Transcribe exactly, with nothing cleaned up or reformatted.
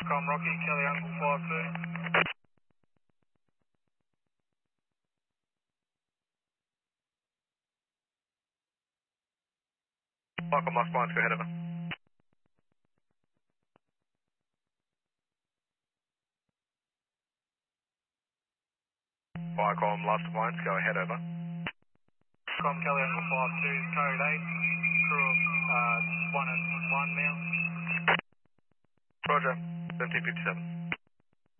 Com Rocky, Kelly Uncle five two. Michael Musk Lines, go ahead over. Michael Last Lines, go ahead over. Com Kelly Uncle five two, code eight, crew of uh, one and one male. Roger, seventeen fifty-seven.